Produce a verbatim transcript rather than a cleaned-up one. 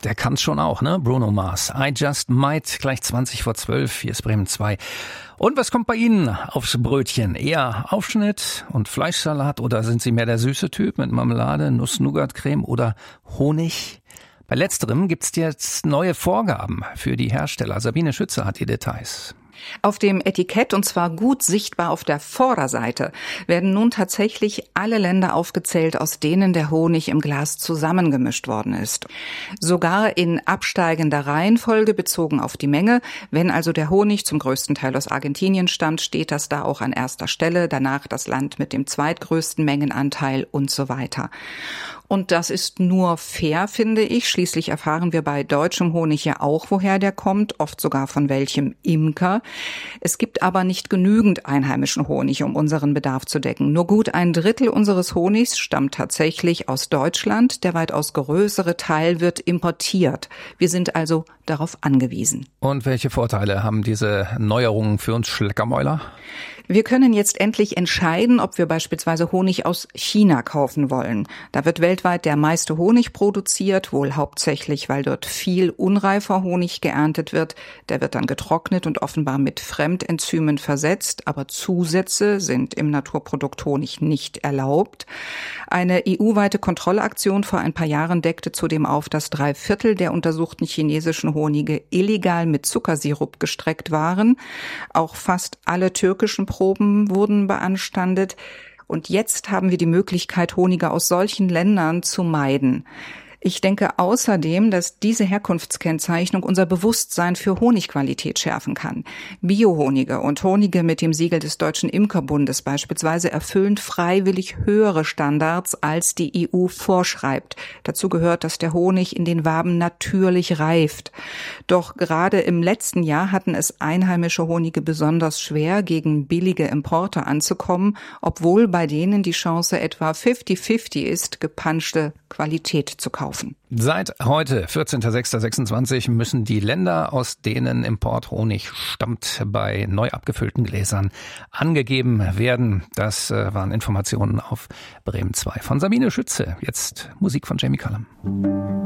der kann's schon auch, ne? Bruno Mars. I Just Might, gleich zwanzig vor zwölf. Hier ist Bremen zwei. Und was kommt bei Ihnen aufs Brötchen? Eher Aufschnitt und Fleischsalat oder sind Sie mehr der süße Typ mit Marmelade, Nuss-Nougat-Creme oder Honig? Bei letzterem gibt's jetzt neue Vorgaben für die Hersteller. Sabine Schütze hat die Details. Auf dem Etikett, und zwar gut sichtbar auf der Vorderseite, werden nun tatsächlich alle Länder aufgezählt, aus denen der Honig im Glas zusammengemischt worden ist. Sogar in absteigender Reihenfolge bezogen auf die Menge. Wenn also der Honig zum größten Teil aus Argentinien stammt, steht das da auch an erster Stelle. Danach das Land mit dem zweitgrößten Mengenanteil und so weiter. Und das ist nur fair, finde ich. Schließlich erfahren wir bei deutschem Honig ja auch, woher der kommt, oft sogar von welchem Imker. Es gibt aber nicht genügend einheimischen Honig, um unseren Bedarf zu decken. Nur gut ein Drittel unseres Honigs stammt tatsächlich aus Deutschland. Der weitaus größere Teil wird importiert. Wir sind also darauf angewiesen. Und welche Vorteile haben diese Neuerungen für uns Schleckermäuler? Wir können jetzt endlich entscheiden, ob wir beispielsweise Honig aus China kaufen wollen. Da wird weltweit der meiste Honig produziert, wohl hauptsächlich, weil dort viel unreifer Honig geerntet wird. Der wird dann getrocknet und offenbar mit Fremdenzymen versetzt, aber Zusätze sind im Naturprodukt Honig nicht erlaubt. Eine E U-weite Kontrollaktion vor ein paar Jahren deckte zudem auf, dass drei Viertel der untersuchten chinesischen Honige illegal mit Zuckersirup gestreckt waren. Auch fast alle türkischen Proben wurden beanstandet. Und jetzt haben wir die Möglichkeit, Honige aus solchen Ländern zu meiden. Ich denke außerdem, dass diese Herkunftskennzeichnung unser Bewusstsein für Honigqualität schärfen kann. Biohonige und Honige mit dem Siegel des Deutschen Imkerbundes beispielsweise erfüllen freiwillig höhere Standards, als die E U vorschreibt. Dazu gehört, dass der Honig in den Waben natürlich reift. Doch gerade im letzten Jahr hatten es einheimische Honige besonders schwer, gegen billige Importe anzukommen, obwohl bei denen die Chance etwa fifty fifty ist, gepanschte Qualität zu kaufen. Seit heute, vierzehnter sechster sechsundzwanzig, müssen die Länder, aus denen Importhonig stammt, bei neu abgefüllten Gläsern angegeben werden. Das waren Informationen auf Bremen zwei von Sabine Schütze. Jetzt Musik von Jamie Cullum.